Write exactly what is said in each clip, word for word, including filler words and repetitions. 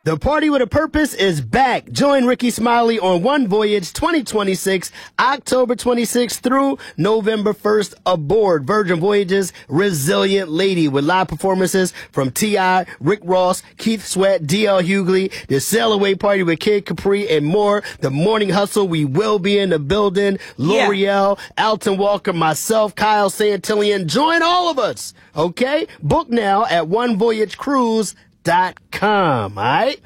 The Party with a Purpose is back. Join Ricky Smiley on One Voyage twenty twenty-six, October twenty-sixth through November first aboard Virgin Voyage's Resilient Lady with live performances from T I, Rick Ross, Keith Sweat, D L Hughley, the Sail Away Party with Kid Capri, and more. The Morning Hustle, we will be in the building. L'Oreal, yeah. Alton Walker, myself, Kyle Santillian. Join all of us, okay? Book now at one voyage cruise dot com, all right?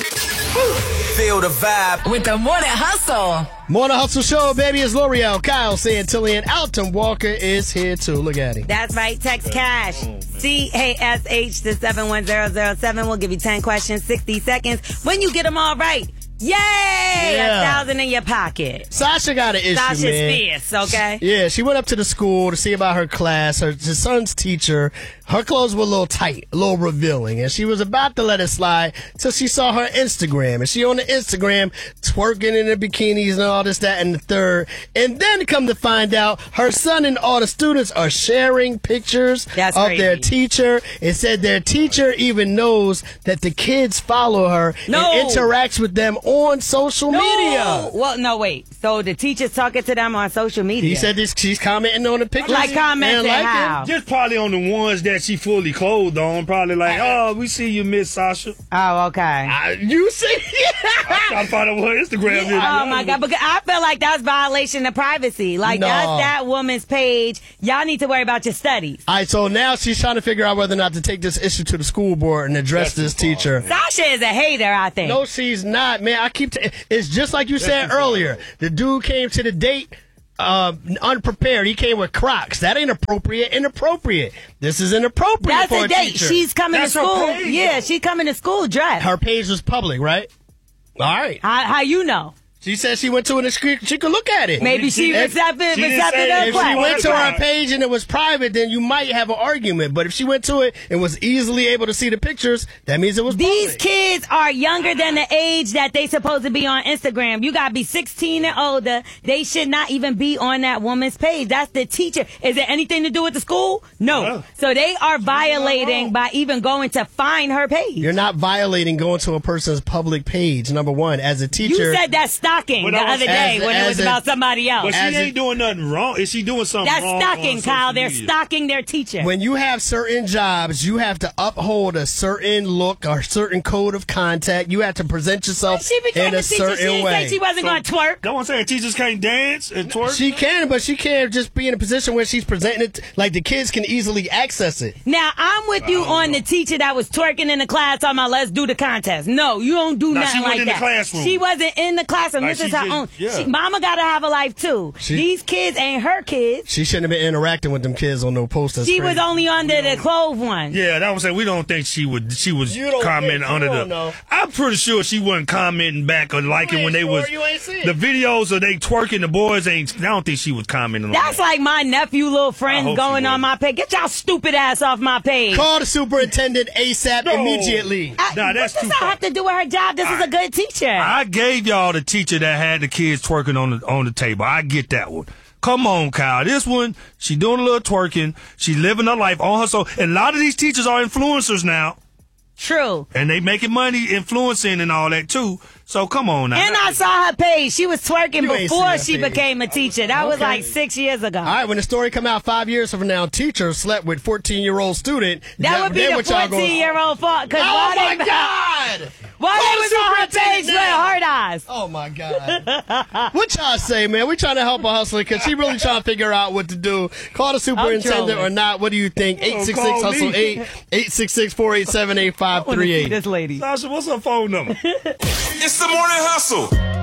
Feel the vibe with the Morning Hustle. Morning Hustle Show, baby. It's L'Oreal, Kyle Santillian, Alton Walker is here too. Look at him. That's right. Text cash C A S H to seven one zero zero seven. We'll give you ten questions, sixty seconds. When you get them all right, yay! Yeah. A thousand in your pocket. Sasha got an issue, Sasha's man. fierce, okay? Yeah, she went up to the school to see about her class. Her, her son's teacher, her clothes were a little tight, a little revealing, and she was about to let it slide till she saw her Instagram. And she on the Instagram twerking in her bikinis and all this, that, and the third. And then come to find out, her son and all the students are sharing pictures That's of crazy. their teacher. It said their teacher even knows that the kids follow her No. and interacts with them on social No. media. Well, no, wait. So the teacher's talking to them on social media. He said this, she's commenting on the pictures. Like commenting and liking. how? Just probably on the ones that she fully clothed on. Probably like, oh, we see you, Miss Sasha. Oh, okay. Uh, you see? I'm trying to find out what Instagram is. Oh my God! Because I feel like that's violation of privacy. Like No. that's that woman's page. Y'all need to worry about your studies. All right, so now she's trying to figure out whether or not to take this issue to the school board and address That's this too far. teacher. Sasha is a hater, I think. No, she's not, man. I keep. T- it's just like you said too far. earlier. The dude came to the date uh, unprepared. He came with Crocs. That ain't appropriate. Inappropriate. This is inappropriate That's for a a date. teacher. She's coming That's to her school. page, Yeah, though. she's coming to school dressed. Her page was public, right? All right. How, how you know? She said she went to it and she she could look at it. Maybe she If- accepted, she didn't accepted say her if If she request. went to her Right. page and it was private, then you might have an argument. But if she went to it and was easily able to see the pictures, that means it was These public. kids are younger than the age that they supposed to be on Instagram. You gotta be sixteen and older. They should not even be on that woman's page. That's the teacher. Is it anything to do with the school? No. Yeah. So they are violating wrong. by even going to find her page. You're not violating going to a person's public page, number one. As a teacher, You said that's stalking But the I was- other day as- when it as was a- about somebody else. But she As ain't it- doing nothing wrong. Is she doing something That's wrong? on stalking, social Kyle. They're media? stalking their teacher. when you have certain jobs, you have to uphold a certain look or certain code of contact. You have to present yourself she became in a a teacher. She certain didn't way. say she wasn't going to twerk. That one saying teachers can't dance and twerk. She can, but she can't just be in a position where she's presenting it like the kids can easily access it. Now, I'm with you on the teacher that was twerking in the class talking about let's do the contest. No, you don't do Nah, nothing she like wasn't in the that. classroom. She wasn't in the classroom. Like, this is she her just- own. yeah. She, mama got to have a life, too. She- These kids ain't her kids. She shouldn't have been interacting with them kids on no posters. She was only under the clothes one. Yeah, that was saying we don't think she would. She was You don't commenting think- you under don't the. know. I'm pretty sure she wasn't commenting back or liking ain't when they sure? was You ain't see it. the videos of they twerking. The boys ain't. I don't think she was commenting. That's on that. like my nephew, little I friends hope going she on would. my page. Get y'all stupid ass off my page. Call the superintendent ASAP No. immediately. I, Nah, that's what too does that far. have to do with her job? This is a good teacher. I gave y'all the teacher that had the kids twerking on the on the table. I get that one. Come on, Kyle. This one, she doing a little twerking. She living her life on her. So, and a lot of these teachers are influencers now, True. and they making money influencing and all that too. So come on now. And I saw her page. She was twerking You ain't before seen that she page. became a teacher. That was Okay. like six years ago. All right, when the story come out five years from now, teacher slept with fourteen-year-old student. That would be then the what y'all gonna- fourteen-year-old fault. Cause Oh, why my they, God! Why Call they was the on her page superintendent with now. hard eyes? Oh, my God. What y'all say, man? We trying to help a hustler because she really trying to figure out what to do. Call the superintendent trolling. or not. What do you think? eight six six call hustle me. eight, eight six six, four eight seven, eight five three eight. This lady. Sasha, what's her phone number? It's the Morning Hustle.